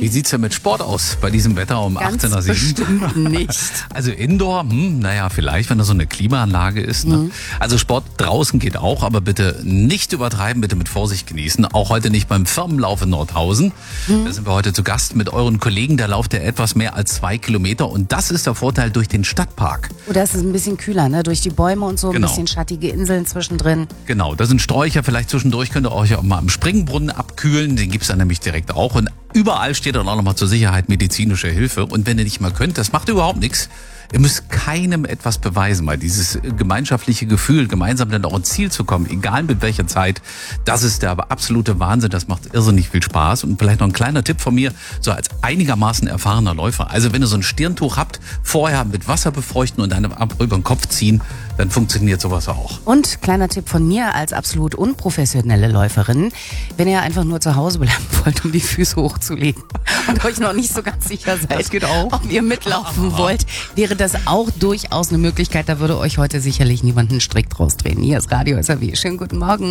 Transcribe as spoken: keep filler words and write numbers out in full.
Wie sieht's denn mit Sport aus bei diesem Wetter um Ganz achtzehn Uhr sieben? bestimmt nicht. Also Indoor, hm, naja, vielleicht, wenn da so eine Klimaanlage ist. Ne? Mhm. Also Sport draußen geht auch, aber bitte nicht übertreiben, bitte mit Vorsicht genießen. Auch heute nicht beim Firmenlauf in Nordhausen. Mhm. Da sind wir heute zu Gast mit euren Kollegen. Da lauft ihr etwas mehr als zwei Kilometer und das ist der Vorteil durch den Stadtpark. Oder ist es ein bisschen kühler, ne? Durch die Bäume und so, Genau. ein bisschen schattige Inseln zwischendrin. Genau, da sind Sträucher, vielleicht zwischendurch könnt ihr euch auch mal am Springbrunnen abkühlen, den gibt's dann nämlich direkt auch und überall steht dann auch nochmal zur Sicherheit medizinische Hilfe und wenn ihr nicht mal könnt, das macht überhaupt nichts. Ihr müsst keinem etwas beweisen, weil dieses gemeinschaftliche Gefühl, gemeinsam dann auch ins Ziel zu kommen, egal mit welcher Zeit, das ist der absolute Wahnsinn, das macht irrsinnig viel Spaß. Und vielleicht noch ein kleiner Tipp von mir, so als einigermaßen erfahrener Läufer. Also wenn ihr so ein Stirntuch habt, vorher mit Wasser befeuchten und dann ab über den Kopf ziehen, dann funktioniert sowas auch. Und kleiner Tipp von mir als absolut unprofessionelle Läuferin, wenn ihr einfach nur zu Hause bleiben wollt, um die Füße hochzulegen und euch noch nicht so ganz sicher seid, Das geht auch. ob ihr mitlaufen wollt, wäre das auch durchaus eine Möglichkeit. Da würde euch heute sicherlich niemand einen Strick draus drehen. Hier ist Radio S R W. Schönen guten Morgen.